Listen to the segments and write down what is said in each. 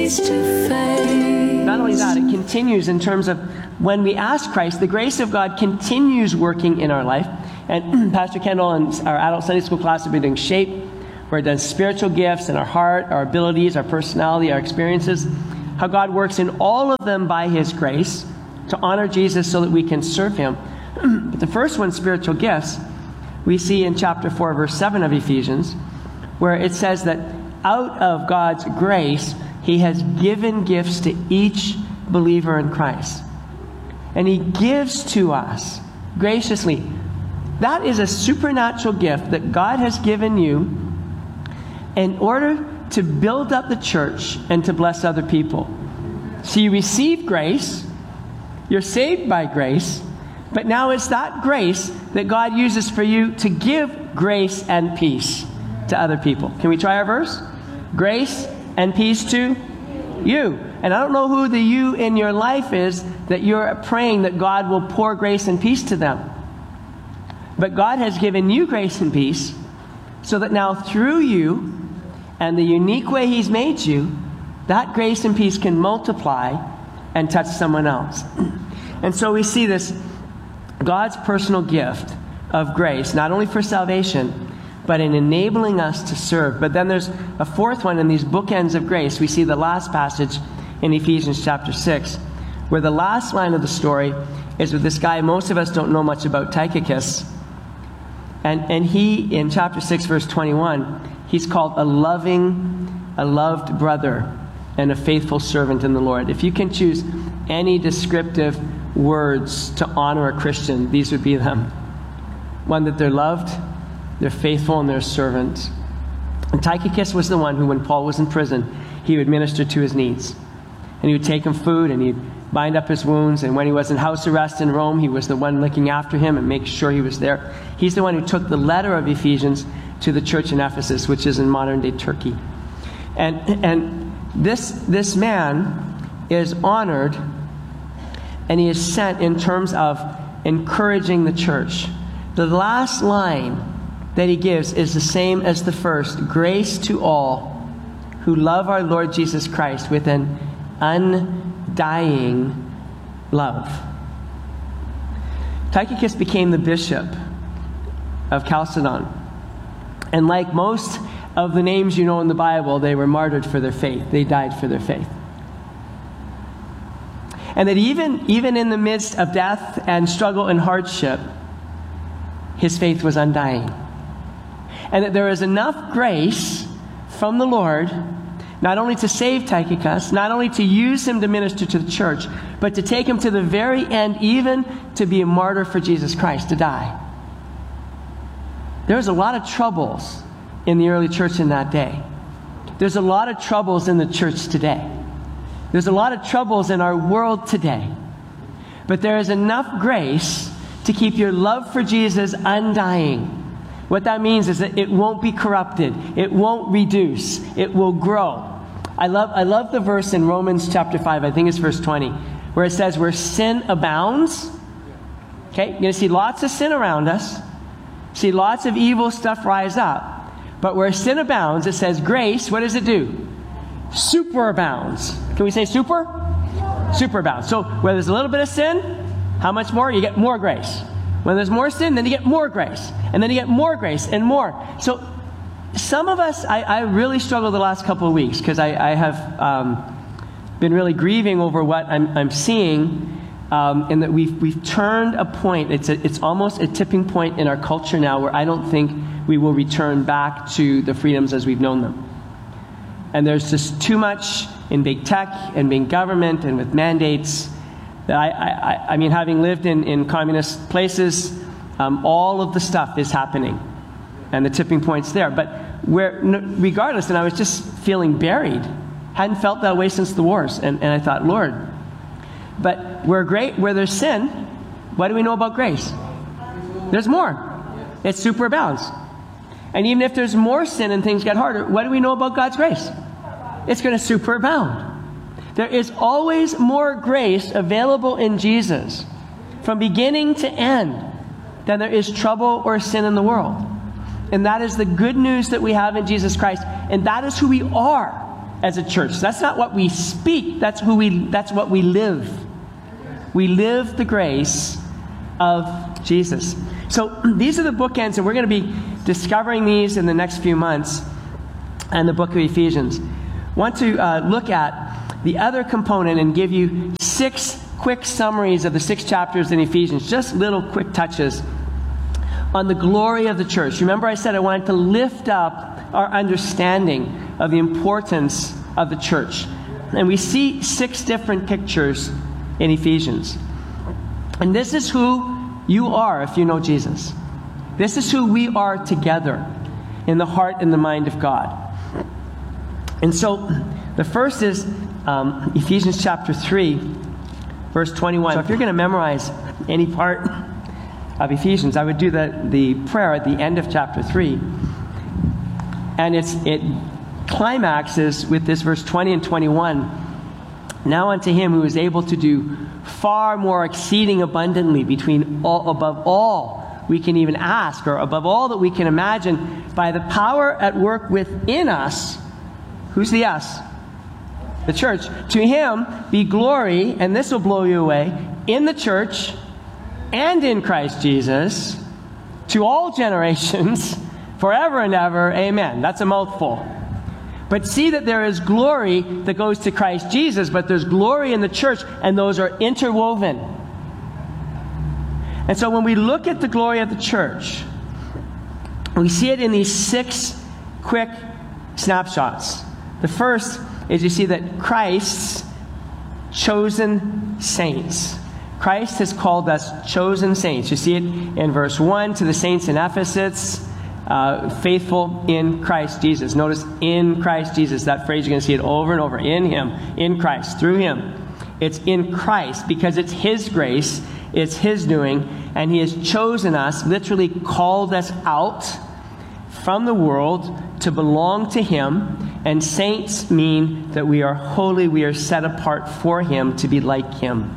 face to face. Not only that, it continues in terms of when we ask Christ, the grace of God continues working in our life. And Pastor Kendall and our adult Sunday school class have been doing Shape, where it does spiritual gifts in our heart, our abilities, our personality, our experiences. How God works in all of them by His grace to honor Jesus so that we can serve Him. But the first one, spiritual gifts, we see in chapter 4, verse 7 of Ephesians, where it says that out of God's grace, He has given gifts to each believer in Christ. And He gives to us graciously. That is a supernatural gift that God has given you in order to build up the church and to bless other people. So you receive grace, you're saved by grace, but now it's that grace that God uses for you to give grace and peace to other people. Can we try our verse? Grace and peace to you. And I don't know who the you in your life is that you're praying that God will pour grace and peace to them. But God has given you grace and peace so that now through you and the unique way He's made you, that grace and peace can multiply and touch someone else. And so we see this, God's personal gift of grace, not only for salvation, but in enabling us to serve. But then there's a fourth one in these bookends of grace. We see the last passage in Ephesians chapter 6, where the last line of the story is with this guy most of us don't know much about, Tychicus. And he, in chapter 6, verse 21, he's called a loved brother and a faithful servant in the Lord. If you can choose any descriptive words to honor a Christian, these would be them. One, that they're loved, they're faithful, and they're a servant. And Tychicus was the one who, when Paul was in prison, he would minister to his needs. And he would take him food, and he'd bind up his wounds. And when he was in house arrest in Rome, he was the one looking after him and making sure he was there. He's the one who took the letter of Ephesians to the church in Ephesus, which is in modern-day Turkey. And this man is honored, and he is sent in terms of encouraging the church. The last line that he gives is the same as the first. Grace to all who love our Lord Jesus Christ with an undying love. Tychicus became the bishop of Chalcedon. And like most of the names you know in the Bible, they were martyred for their faith. They died for their faith. And that even in the midst of death and struggle and hardship, his faith was undying. And that there is enough grace from the Lord, not only to save Tychicus, not only to use him to minister to the church, but to take him to the very end, even to be a martyr for Jesus Christ, to die. There was a lot of troubles in the early church in that day. There's a lot of troubles in the church today. There's a lot of troubles in our world today. But there is enough grace to keep your love for Jesus undying. What that means is that it won't be corrupted. It won't reduce. It will grow. I love the verse in Romans chapter 5, I think it's verse 20, where it says, where sin abounds. Okay, you're going to see lots of sin around us. See lots of evil stuff rise up. But where sin abounds, it says grace, what does it do? Superabounds. Can we say super? Superabounds. So where there's a little bit of sin, how much more? You get more grace. When there's more sin, then you get more grace. And then you get more grace and more. So some of us, I really struggled the last couple of weeks because I have been really grieving over what I'm seeing. And that we've turned a point. It's almost a tipping point in our culture now where I don't think we will return back to the freedoms as we've known them. And there's just too much in big tech and big government and with mandates. That I mean, having lived in communist places, all of the stuff is happening. And the tipping point's there. But regardless, and I was just feeling buried. Hadn't felt that way since the wars. And I thought, Lord, but where there's sin, what do we know about grace? There's more. It superabounds. And even if there's more sin and things get harder, what do we know about God's grace? It's going to superabound. There is always more grace available in Jesus from beginning to end than there is trouble or sin in the world. And that is the good news that we have in Jesus Christ. And that is who we are. as a church. That's not what we speak, that's what we live. We live the grace of Jesus. So these are the bookends, and we're going to be discovering these in the next few months and the book of Ephesians. I want to look at the other component and give you 6 quick summaries of the 6 chapters in Ephesians, just little quick touches on the glory of the church. Remember I said I wanted to lift up our understanding of the importance of the church. And we see 6 different pictures in Ephesians. And this is who you are if you know Jesus. This is who we are together in the heart and the mind of God. And so the first is Ephesians chapter 3, verse 21. So if you're going to memorize any part of Ephesians, I would do the prayer at the end of chapter 3. And it climaxes with this verse 20 and 21. Now unto him who is able to do far more exceeding abundantly above all we can even ask, or above all that we can imagine, by the power at work within us. Who's the us? The church. To him be glory, and this will blow you away, in the church and in Christ Jesus, to all generations, forever and ever. Amen. That's a mouthful. But see that there is glory that goes to Christ Jesus, but there's glory in the church, and those are interwoven. And so when we look at the glory of the church, we see it in these 6 quick snapshots. The first is you see that Christ's chosen saints. Christ has called us chosen saints. You see it in verse 1 to the saints in Ephesus. Faithful in Christ Jesus. Notice in Christ Jesus. That phrase, you're going to see it over and over. In him, in Christ, through him. It's in Christ because it's his grace, it's his doing, and he has chosen us, literally called us out from the world to belong to him. And saints mean that we are holy, we are set apart for him to be like him.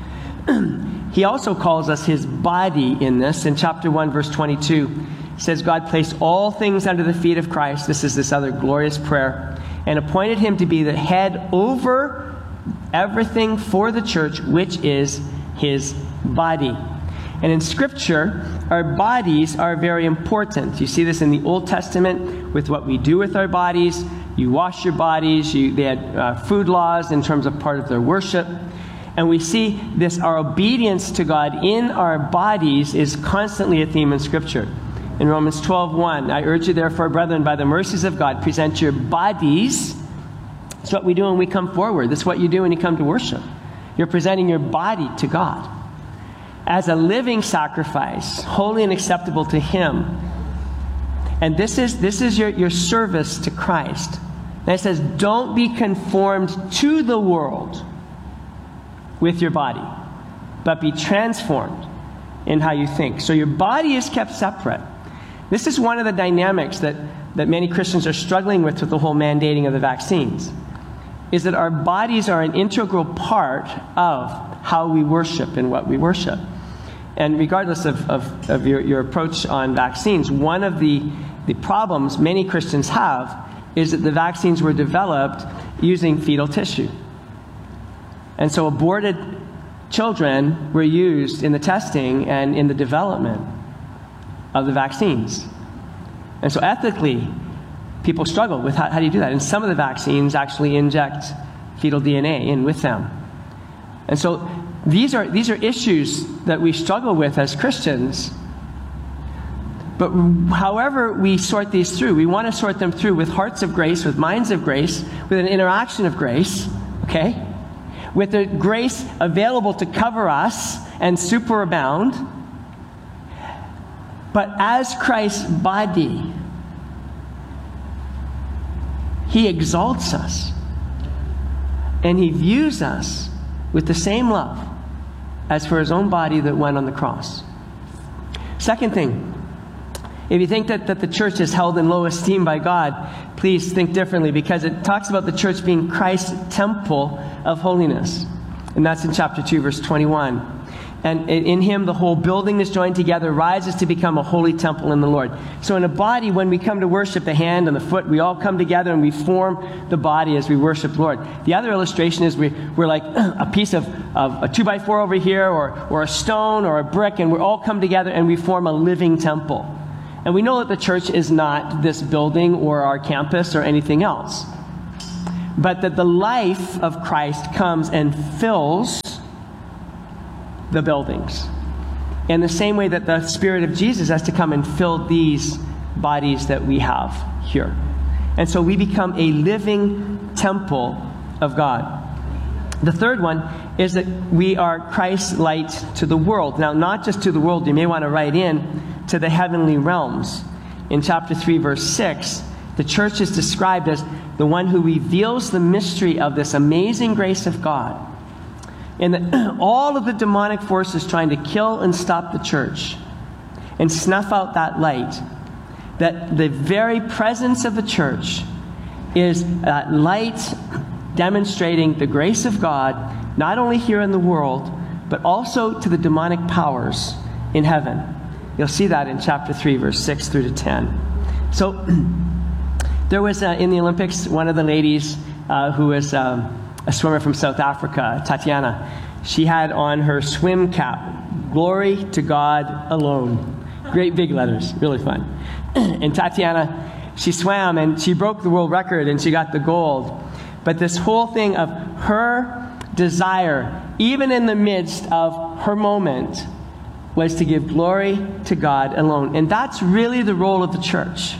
He also calls us his body in this. In chapter 1, verse 22, it says, God placed all things under the feet of Christ. This is this other glorious prayer. And appointed him to be the head over everything for the church, which is his body. And in Scripture, our bodies are very important. You see this in the Old Testament with what we do with our bodies. You wash your bodies. They had food laws in terms of part of their worship. And we see this, our obedience to God in our bodies is constantly a theme in Scripture. In Romans 12:1, I urge you therefore, brethren, by the mercies of God, present your bodies. That's what we do when we come forward. That's what you do when you come to worship. You're presenting your body to God as a living sacrifice, holy and acceptable to him. And this is your service to Christ. And it says, don't be conformed to the world with your body, but be transformed in how you think. So your body is kept separate. This is one of the dynamics that many Christians are struggling with the whole mandating of the vaccines, is that our bodies are an integral part of how we worship and what we worship. And regardless of your approach on vaccines, one of the problems many Christians have is that the vaccines were developed using fetal tissue. And so aborted children were used in the testing and in the development of the vaccines. And so ethically, people struggle with how do you do that? And some of the vaccines actually inject fetal DNA in with them. And so these are issues that we struggle with as Christians. But however we sort these through, we want to sort them through with hearts of grace, with minds of grace, with an interaction of grace, okay? With the grace available to cover us and superabound. But as Christ's body, he exalts us. And he views us with the same love as for his own body that went on the cross. Second thing, if you think that the church is held in low esteem by God, please think differently, because it talks about the church being Christ's temple of holiness. And that's in chapter 2, verse 21. And in him, the whole building is joined together, rises to become a holy temple in the Lord. So in a body, when we come to worship, the hand and the foot, we all come together and we form the body as we worship the Lord. The other illustration is we're like a piece of a 2x4 over here, or a stone or a brick, and we all come together and we form a living temple. And we know that the church is not this building or our campus or anything else, but that the life of Christ comes and fills the buildings, in the same way that the Spirit of Jesus has to come and fill these bodies that we have here. And so we become a living temple of God. The third one is that we are Christ's light to the world. Now, not just to the world, you may want to write in to the heavenly realms. In chapter 3, verse 6, the church is described as the one who reveals the mystery of this amazing grace of God. And that all of the demonic forces trying to kill and stop the church and snuff out that light, that the very presence of the church is that light demonstrating the grace of God, not only here in the world, but also to the demonic powers in heaven. You'll see that in chapter 3, verse 6 through to 10. So there was, in the Olympics, one of the ladies who was a swimmer from South Africa, Tatiana. She had on her swim cap, "Glory to God alone." Great big letters, really fun. And Tatiana, she swam and she broke the world record and she got the gold. But this whole thing of her desire, even in the midst of her moment, was to give glory to God alone. And that's really the role of the church,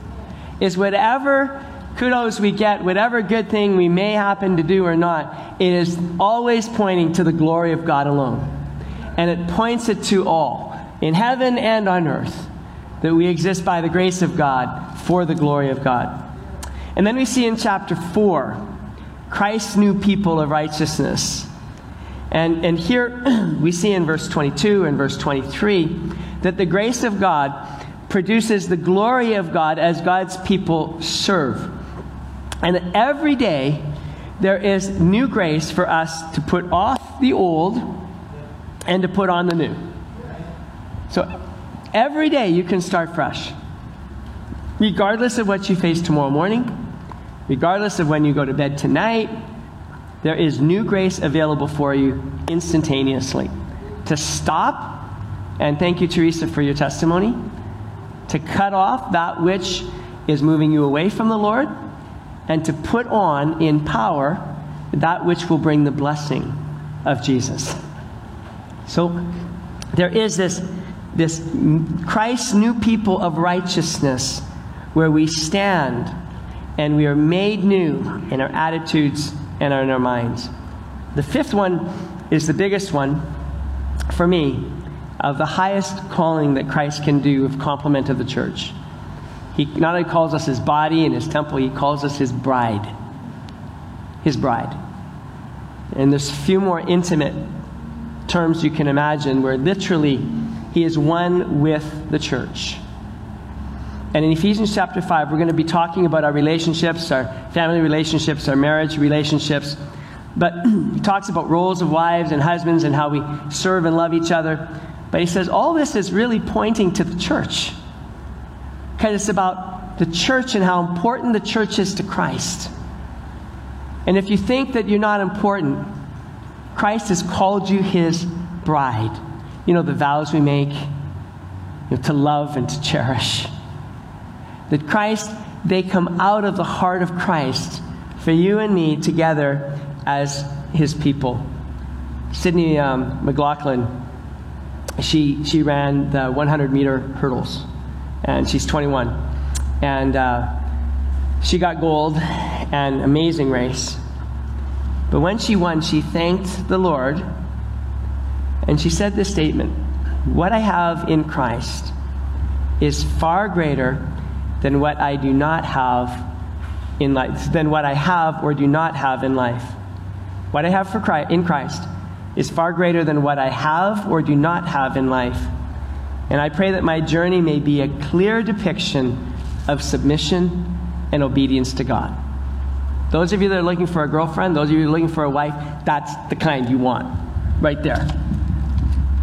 is whatever kudos we get, whatever good thing we may happen to do or not, it is always pointing to the glory of God alone. And it points it to all, in heaven and on earth, that we exist by the grace of God for the glory of God. And then we see in chapter 4, Christ's new people of righteousness. And here we see in verse 22 and verse 23 that the grace of God produces the glory of God as God's people serve. And every day there is new grace for us to put off the old and to put on the new. So every day you can start fresh. Regardless of what you face tomorrow morning, regardless of when you go to bed tonight, there is new grace available for you instantaneously. To stop, and thank you, Teresa, for your testimony, to cut off that which is moving you away from the Lord, and to put on in power that which will bring the blessing of Jesus. So there is this Christ's new people of righteousness, where we stand and we are made new in our attitudes and in our minds. The fifth one is the biggest one for me, of the highest calling that Christ can do of complement of the church. He not only calls us his body and his temple, he calls us his bride. His bride. And there's few more intimate terms you can imagine, where literally he is one with the church. And in Ephesians chapter 5, we're going to be talking about our relationships, our family relationships, our marriage relationships. But he talks about roles of wives and husbands and how we serve and love each other. But he says all this is really pointing to the church, because it's about the church and how important the church is to Christ. And if you think that you're not important, Christ has called you his bride. You know, the vows we make, to love and to cherish. That Christ, they come out of the heart of Christ for you and me together as his people. Sydney McLaughlin, she ran the 100-meter hurdles, and she's 21. And she got gold, an amazing race. But when she won, she thanked the Lord, and she said this statement: "What I have in Christ is far greater than what I do not have in life, than what I have or do not have in life. What I have in Christ is far greater than what I have or do not have in life. And I pray that my journey may be a clear depiction of submission and obedience to God." Those of you that are looking for a girlfriend, those of you that are looking for a wife, that's the kind you want, right there.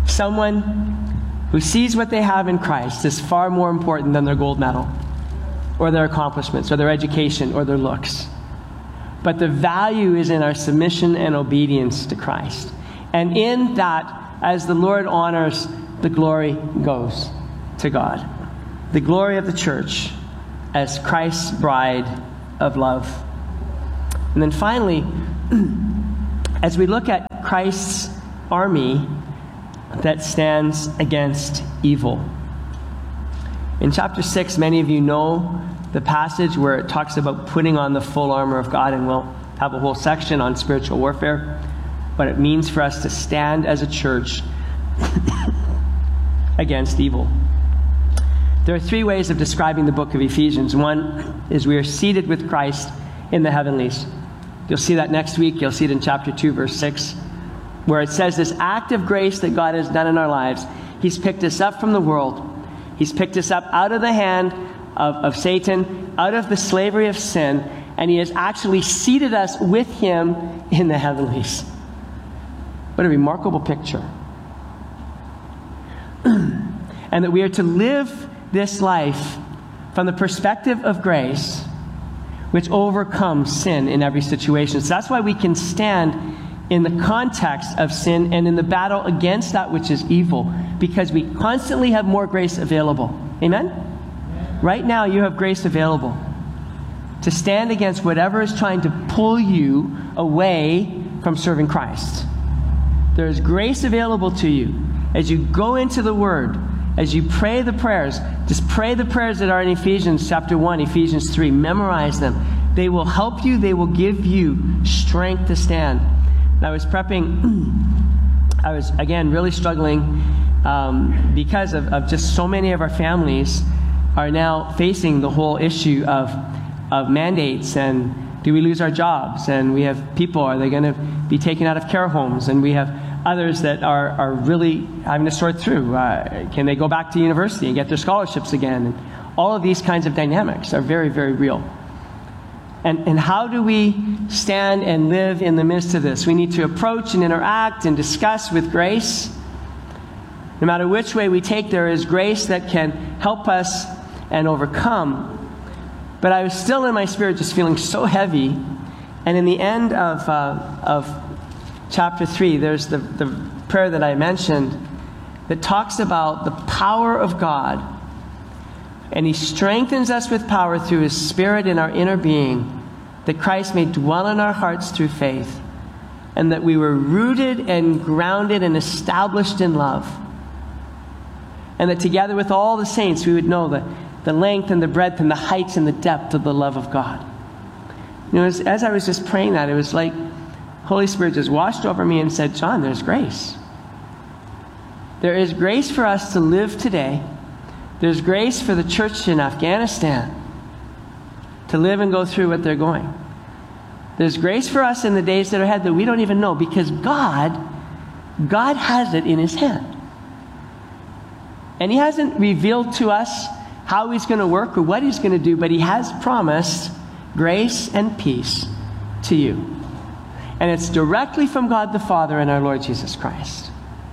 Someone who sees what they have in Christ is far more important than their gold medal or their accomplishments or their education or their looks. But the value is in our submission and obedience to Christ. And in that, as the Lord honors, the glory goes to God. The glory of the church as Christ's bride of love. And then finally, as we look at Christ's army that stands against evil. In chapter 6, many of you know the passage where it talks about putting on the full armor of God, and we'll have a whole section on spiritual warfare, what it means for us to stand as a church against evil. There are three ways of describing the book of Ephesians. One is we are seated with Christ in the heavenlies. You'll see that next week. You'll see it in chapter 2, verse 6, where it says this act of grace that God has done in our lives. He's picked us up from the world. He's picked us up out of the hand of Satan, out of the slavery of sin, and he has actually seated us with him in the heavenlies. What a remarkable picture. And that we are to live this life from the perspective of grace, which overcomes sin in every situation. So that's why we can stand in the context of sin and in the battle against that which is evil, because we constantly have more grace available. Amen? Right now, you have grace available to stand against whatever is trying to pull you away from serving Christ. There is grace available to you as you go into the Word, as you pray the prayers. Just pray the prayers that are in Ephesians chapter 1, Ephesians 3. Memorize them. They will help you. They will give you strength to stand. And I was prepping. I was, again, really struggling because of just so many of our families are now facing the whole issue of mandates, and do we lose our jobs? And we have people, are they going to be taken out of care homes? And we have others that are really having to sort through. Can they go back to university and get their scholarships again? And all of these kinds of dynamics are very, very real. And how do we stand and live in the midst of this? We need to approach and interact and discuss with grace. No matter which way we take, there is grace that can help us and overcome. But I was still in my spirit just feeling so heavy. And in the end of chapter 3, there's the prayer that I mentioned that talks about the power of God. And he strengthens us with power through his Spirit in our inner being, that Christ may dwell in our hearts through faith, and that we were rooted and grounded and established in love. And that together with all the saints we would know the length and the breadth and the heights and the depth of the love of God. You know, as I was just praying that, it was like Holy Spirit just washed over me and said, John, there's grace. There is grace for us to live today. There's grace for the church in Afghanistan to live and go through what they're going. There's grace for us in the days that are ahead that we don't even know, because God has it in his hand. And he hasn't revealed to us how he's going to work or what he's going to do, but he has promised grace and peace to you. And it's directly from God the Father and our Lord Jesus Christ.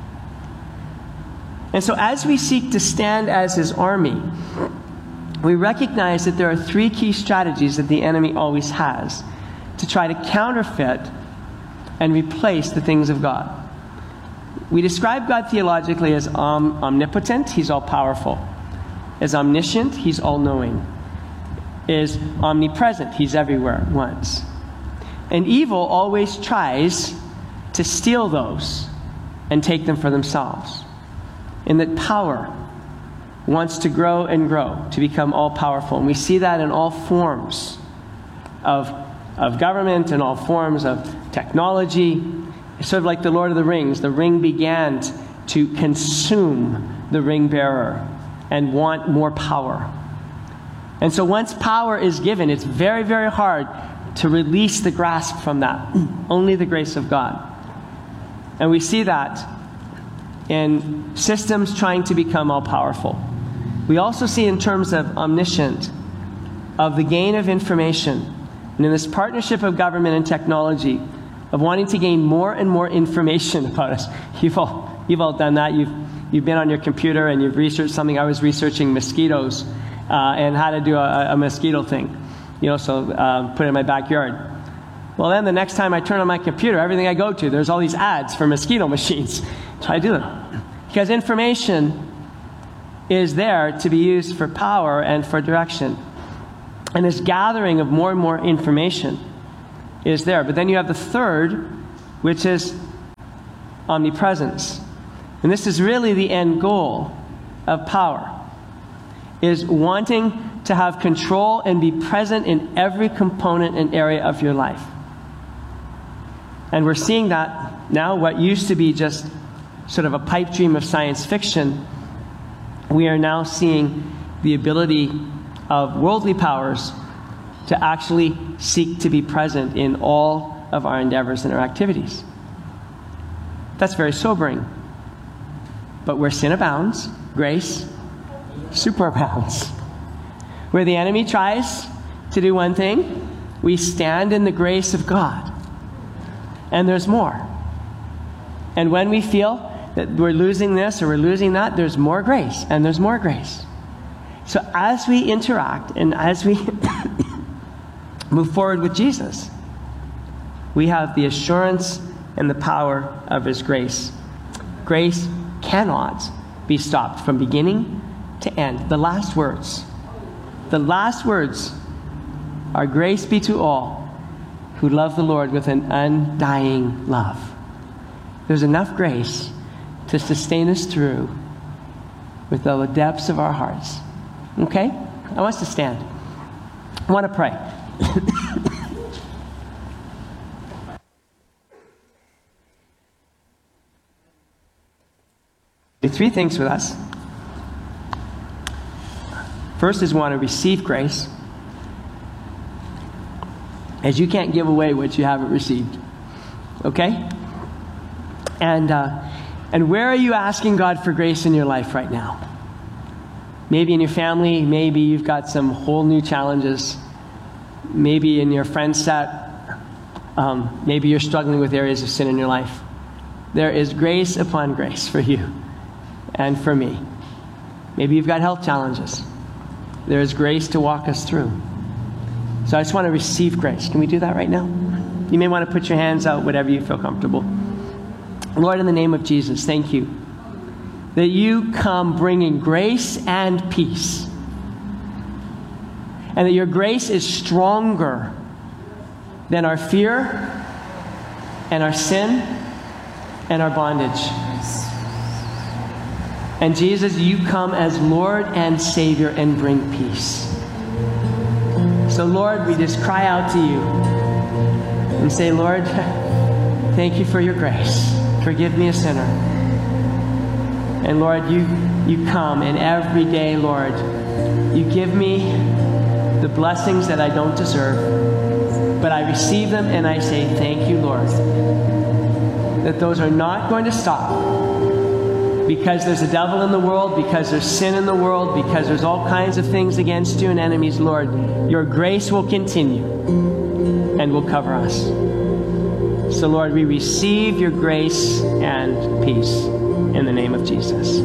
And so as we seek to stand as his army, we recognize that there are three key strategies that the enemy always has to try to counterfeit and replace the things of God. We describe God theologically as omnipotent, he's all-powerful. As omniscient, he's all-knowing. Is omnipresent, he's everywhere at once. And evil always tries to steal those and take them for themselves. And that power wants to grow and grow, to become all-powerful. And we see that in all forms of government and all forms of technology. It's sort of like the Lord of the Rings. The ring began to consume the ring bearer and want more power. And so once power is given, it's very, very hard to release the grasp from that. Only the grace of God. And we see that in systems trying to become all-powerful. We also see in terms of omniscient, of the gain of information, and in this partnership of government and technology, of wanting to gain more and more information about us. You've all You've all done that. You've been on your computer and you've researched something. I was researching mosquitoes and how to do a mosquito thing. Put it in my backyard. Well, then the next time I turn on my computer, everything I go to, there's all these ads for mosquito machines. So I do them. Because information is there to be used for power and for direction. And this gathering of more and more information is there. But then you have the third, which is omnipresence. And this is really the end goal of power, is wanting to have control and be present in every component and area of your life. And we're seeing that now. What used to be just sort of a pipe dream of science fiction, we are now seeing the ability of worldly powers to actually seek to be present in all of our endeavors and our activities. That's very sobering. But where sin abounds, grace superabounds. Where the enemy tries to do one thing, we stand in the grace of God. And there's more. And when we feel that we're losing this or we're losing that, there's more grace, and there's more grace. So as we interact and as we move forward with Jesus, we have the assurance and the power of His grace. Grace cannot be stopped from beginning to end. The last words are, grace be to all who love the Lord with an undying love. There's enough grace to sustain us through with all the depths of our hearts. Okay? I want us to stand. I want to pray. Do three things with us. First is we want to receive grace, as you can't give away what you haven't received. Okay? And where are you asking God for grace in your life right now? Maybe in your family, maybe you've got some whole new challenges. Maybe in your friend set, maybe you're struggling with areas of sin in your life. There is grace upon grace for you and for me. Maybe you've got health challenges. There is grace to walk us through. So I just want to receive grace. Can we do that right now? You may want to put your hands out, whatever you feel comfortable. Lord, in the name of Jesus, thank you that you come bringing grace and peace. And that your grace is stronger than our fear and our sin and our bondage. And Jesus, you come as Lord and Savior and bring peace. So Lord, we just cry out to you and say, Lord, thank you for your grace. Forgive me, a sinner. And Lord, you come, and every day, Lord, you give me the blessings that I don't deserve, but I receive them and I say, thank you, Lord, that those are not going to stop. Because there's a devil in the world, because there's sin in the world, because there's all kinds of things against you and enemies, Lord, your grace will continue and will cover us. So, Lord, we receive your grace and peace in the name of Jesus.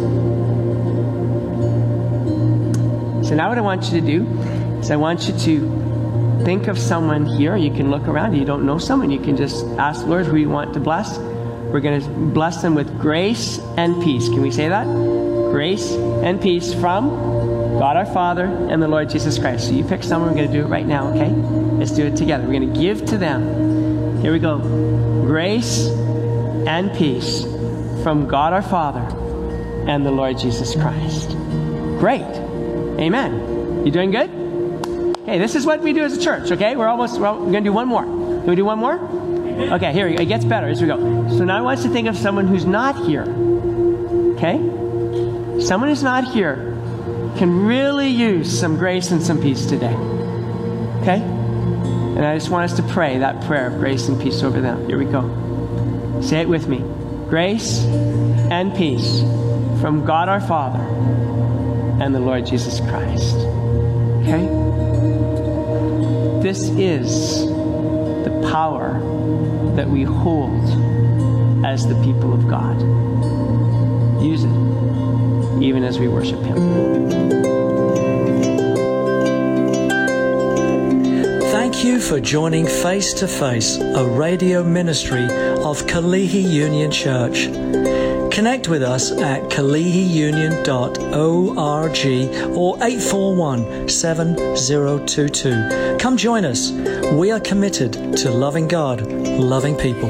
So now what I want you to do is I want you to think of someone here. You can look around. If you don't know someone, you can just ask Lord who you want to bless. We're going to bless them with grace and peace. Can we say that? Grace and peace from God our Father and the Lord Jesus Christ. So you pick someone. We're going to do it right now, okay? Let's do it together. We're going to give to them. Here we go. Grace and peace from God our Father and the Lord Jesus Christ. Great. Amen. You doing good? Okay, this is what we do as a church, okay? We're going to do one more. Can we do one more? Okay, here we go. It gets better as we go. So now I want us to think of someone who's not here. Okay? Someone who's not here can really use some grace and some peace today. Okay? And I just want us to pray that prayer of grace and peace over them. Here we go. Say it with me. Grace and peace from God our Father and the Lord Jesus Christ. Okay? This is the power that we hold as the people of God. use it, even as we worship Him. Thank you for joining Face to Face, a radio ministry of Kalihi Union Church. Connect with us at kalihiunion.org or 841-7022. Come join us. We are committed to loving God, loving people.